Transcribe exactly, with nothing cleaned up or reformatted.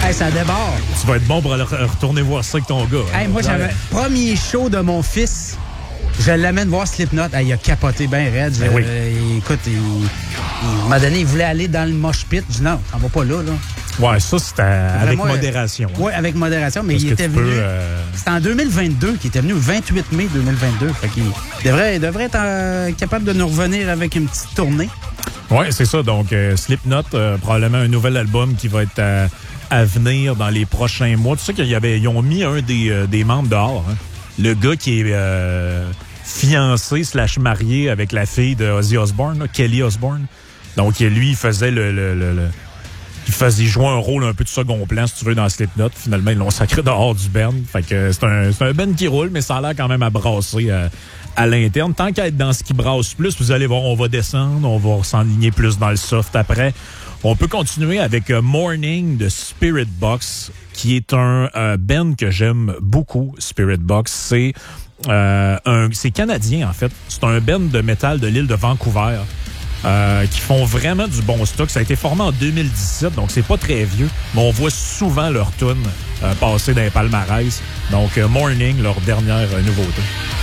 Hey, ça déborde. Tu vas être bon pour aller retourner voir ça avec ton gars. Hey, hein? moi, j'avais premier show de mon fils. Je l'amène voir Slipknot. Hey, il a capoté bien raide. Je, Ben oui. euh, écoute, il, il, à un moment donné, il voulait aller dans le mosh pit. Je dis non, on va pas là, là. Ouais, ça, c'était avec Vraiment, modération. Oui, avec modération, mais Parce il que était tu venu. peux, euh... C'était en deux mille vingt-deux qu'il était venu, le vingt-huit mai deux mille vingt-deux. Fait qu'il devrait, il devrait être euh, capable de nous revenir avec une petite tournée. Oui, c'est ça. Donc, euh, Slipknot, euh, probablement un nouvel album qui va être à, à venir dans les prochains mois. Tu sais qu'ils avait, ils ont mis un des, euh, des membres dehors. Hein? Le gars qui est euh, fiancé slash marié avec la fille de Ozzy Osbourne, là, Kelly Osbourne. Donc, lui, il faisait le... le, le, le il faisait jouer un rôle un peu de second plan, si tu veux, dans Slipknot. Finalement, ils l'ont sacré dehors du band. Fait que c'est un, c'est un band qui roule, mais ça a l'air quand même à brasser à, à l'interne. Tant qu'à être dans ce qui brasse plus, vous allez voir, on va descendre, on va s'enligner plus dans le soft après. On peut continuer avec uh, Morning de Spirit Box, qui est un uh, band que j'aime beaucoup, Spirit Box. C'est, euh, un, c'est canadien, en fait. C'est un band de métal de l'île de Vancouver. Euh, qui font vraiment du bon stock. Ça a été formé en deux mille dix-sept, donc c'est pas très vieux, mais on voit souvent leur tune euh, passer dans les palmarès. Donc, euh, Morning, leur dernière euh, nouveauté.